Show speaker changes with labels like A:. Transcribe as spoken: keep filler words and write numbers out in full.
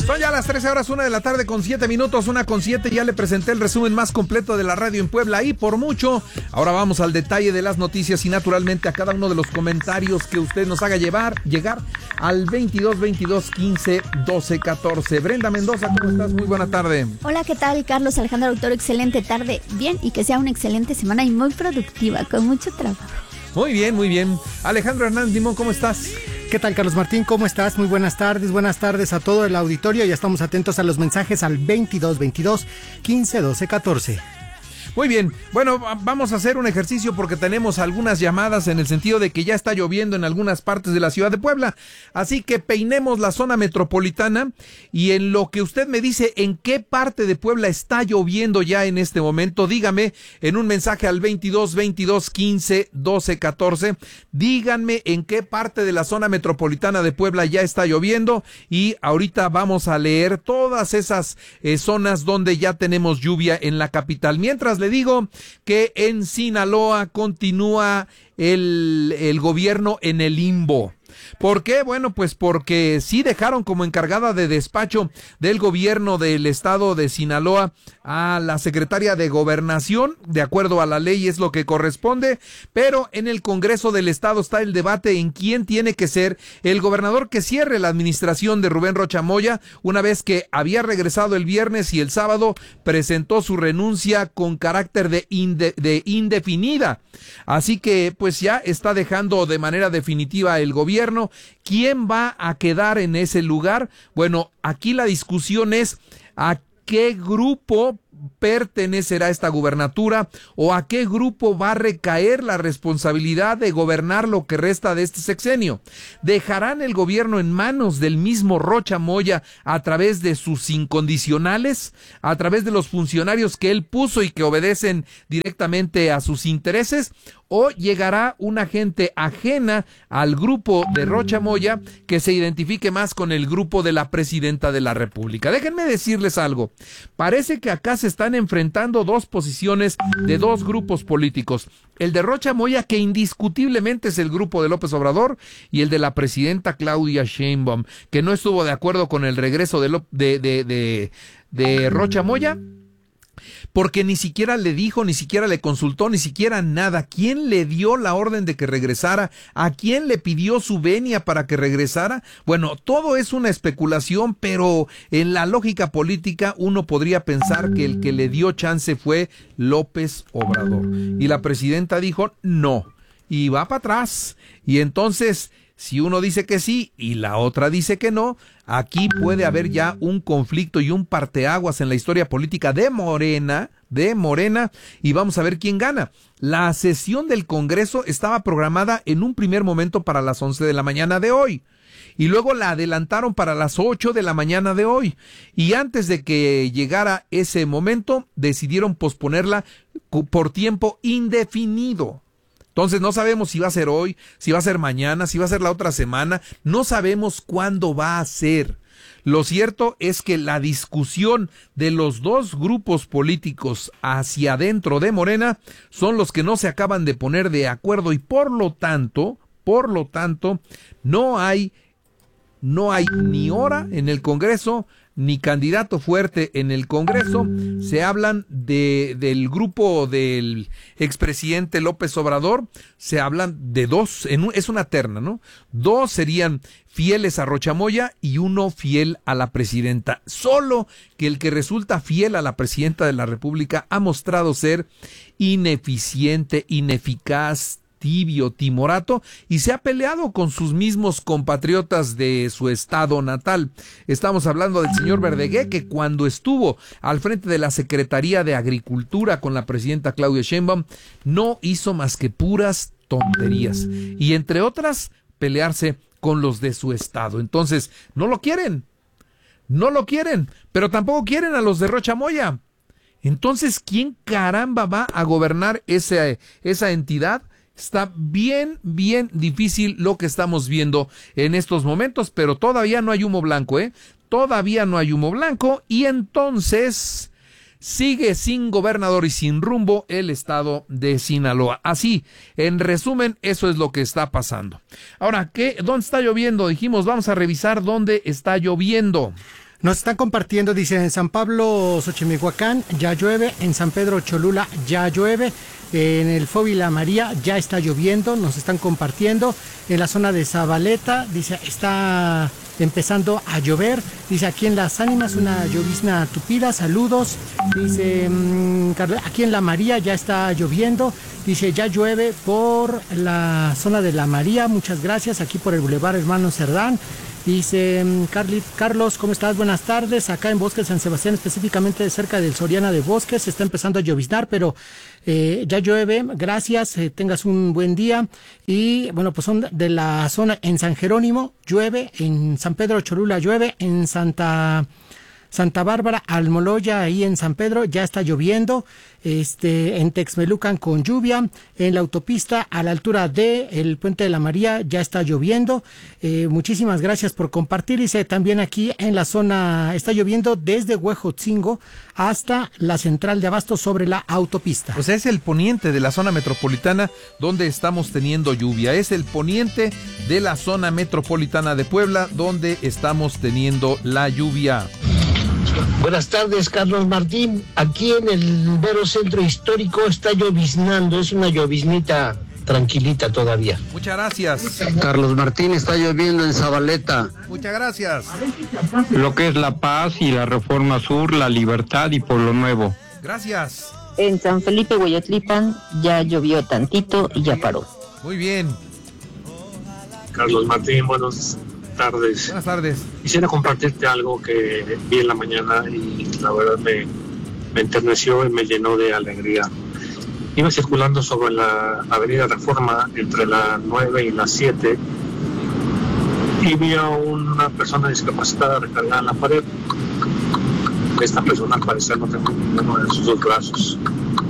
A: Son ya las trece horas, una de la tarde con siete minutos, una con siete. Ya le presenté el resumen más completo de la radio en Puebla y por mucho. Ahora vamos al detalle de las noticias y naturalmente a cada uno de los comentarios que usted nos haga llevar, llegar al veintidós veintidós quince doce catorce. Brenda Mendoza, ¿cómo estás? Muy buena tarde.
B: Hola, ¿qué tal? Carlos Alejandro Autor, excelente tarde. Bien, y que sea una excelente semana y muy productiva, con mucho trabajo.
A: Muy bien, muy bien. Alejandro Hernández Limón, ¿cómo estás?
C: ¿Qué tal, Carlos Martín? ¿Cómo estás? Muy buenas tardes, buenas tardes a todo el auditorio. Ya estamos atentos a los mensajes al veintidós veintidós quince doce catorce.
A: Muy bien, bueno, vamos a hacer un ejercicio porque tenemos algunas llamadas en el sentido de que ya está lloviendo en algunas partes de la ciudad de Puebla, así que peinemos la zona metropolitana y en lo que usted me dice en qué parte de Puebla está lloviendo ya en este momento, dígame en un mensaje al veintidós veintidós quince doce catorce, díganme en qué parte de la zona metropolitana de Puebla ya está lloviendo y ahorita vamos a leer todas esas eh, zonas donde ya tenemos lluvia en la capital. Mientras le digo que en Sinaloa continúa el, el gobierno en el limbo. ¿Por qué? Bueno, pues porque sí dejaron como encargada de despacho del gobierno del estado de Sinaloa a la secretaria de Gobernación, de acuerdo a la ley es lo que corresponde, pero en el Congreso del estado está el debate en quién tiene que ser el gobernador que cierre la administración de Rubén Rocha Moya, una vez que había regresado el viernes y el sábado presentó su renuncia con carácter de, inde, de indefinida. Así que pues ya está dejando de manera definitiva el gobierno. ¿Quién va a quedar en ese lugar? Bueno, aquí la discusión es a qué grupo pertenecerá esta gubernatura o a qué grupo va a recaer la responsabilidad de gobernar lo que resta de este sexenio. ¿Dejarán el gobierno en manos del mismo Rocha Moya a través de sus incondicionales, a través de los funcionarios que él puso y que obedecen directamente a sus intereses? ¿O llegará una gente ajena al grupo de Rocha Moya que se identifique más con el grupo de la presidenta de la República? Déjenme decirles algo. Parece que acá se están enfrentando dos posiciones de dos grupos políticos. El de Rocha Moya, que indiscutiblemente es el grupo de López Obrador, y el de la presidenta Claudia Sheinbaum, que no estuvo de acuerdo con el regreso de, Lo- de, de, de, de Rocha Moya, porque ni siquiera le dijo, ni siquiera le consultó, ni siquiera nada. ¿Quién le dio la orden de que regresara? ¿A quién le pidió su venia para que regresara? Bueno, todo es una especulación, pero en la lógica política uno podría pensar que el que le dio chance fue López Obrador. Y la presidenta dijo no, y va para atrás. Y entonces, si uno dice que sí y la otra dice que no, aquí puede haber ya un conflicto y un parteaguas en la historia política de Morena, de Morena, y vamos a ver quién gana. La sesión del Congreso estaba programada en un primer momento para las once de la mañana de hoy, y luego la adelantaron para las ocho de la mañana de hoy, y antes de que llegara ese momento, decidieron posponerla por tiempo indefinido. Entonces no sabemos si va a ser hoy, si va a ser mañana, si va a ser la otra semana, no sabemos cuándo va a ser. Lo cierto es que la discusión de los dos grupos políticos hacia adentro de Morena son los que no se acaban de poner de acuerdo y por lo tanto, por lo tanto, no hay, no hay ni hora en el Congreso, ni candidato fuerte en el Congreso. Se hablan de del grupo del expresidente López Obrador, se hablan de dos, en un, es una terna, ¿no? Dos serían fieles a Rocha Moya y uno fiel a la presidenta. Solo que el que resulta fiel a la presidenta de la República ha mostrado ser ineficiente, ineficaz, tibio, timorato, y se ha peleado con sus mismos compatriotas de su estado natal. Estamos hablando del señor Verdegué, que cuando estuvo al frente de la Secretaría de Agricultura con la presidenta Claudia Sheinbaum, no hizo más que puras tonterías, y entre otras, pelearse con los de su estado. Entonces, no lo quieren, no lo quieren, pero tampoco quieren a los de Rocha Moya. Entonces, ¿quién caramba va a gobernar esa, esa entidad? Está bien, bien difícil lo que estamos viendo en estos momentos, pero todavía no hay humo blanco, ¿eh? Todavía no hay humo blanco y entonces sigue sin gobernador y sin rumbo el estado de Sinaloa. Así, en resumen, eso es lo que está pasando. Ahora, ¿qué? ¿Dónde está lloviendo? Dijimos, vamos a revisar dónde está lloviendo.
C: Nos están compartiendo, dice, en San Pablo, Xochimilhuacán, ya llueve, en San Pedro Cholula ya llueve, en el Fóvila María ya está lloviendo, nos están compartiendo, en la zona de Zabaleta, dice, está empezando a llover, dice, aquí en Las Ánimas una llovizna tupida, saludos, dice, mmm, aquí en La María ya está lloviendo, dice, ya llueve por la zona de La María, muchas gracias, aquí por el Boulevard Hermano Cerdán. Dice Carly, Carlos, ¿cómo estás? Buenas tardes. Acá en Bosques San Sebastián, específicamente cerca del Soriana de Bosques, está empezando a lloviznar, pero eh, ya llueve. Gracias, eh, tengas un buen día. Y bueno, pues son de la zona en San Jerónimo, llueve, en San Pedro Cholula llueve, en Santa... Santa Bárbara, Almoloya, ahí en San Pedro, ya está lloviendo, este, en Texmelucan con lluvia, en la autopista a la altura de el Puente de la María ya está lloviendo, eh, muchísimas gracias por compartir, dice, también aquí en la zona está lloviendo desde Huejotzingo hasta la central de Abasto sobre la autopista.
A: O sea, es el poniente de la zona metropolitana donde estamos teniendo lluvia, es el poniente de la zona metropolitana de Puebla donde estamos teniendo la lluvia.
D: Buenas tardes, Carlos Martín. Aquí en el mero centro histórico está lloviznando, es una lloviznita tranquilita todavía.
A: Muchas gracias.
E: Carlos Martín, está lloviendo en Zabaleta.
A: Muchas gracias.
F: Lo que es La Paz y la Reforma Sur, La Libertad y Pueblo Nuevo.
A: Gracias.
G: En San Felipe, Hueyotlipan, ya llovió tantito y ya paró.
A: Muy bien.
H: Carlos Martín, buenos tardes.
A: Buenas tardes.
H: Quisiera compartirte algo que vi en la mañana y la verdad me, me enterneció y me llenó de alegría. Iba circulando sobre la avenida Reforma entre la nueve y la siete y vi a una persona discapacitada recargada en la pared. Esta persona al parecer no tenía ninguno de sus dos brazos.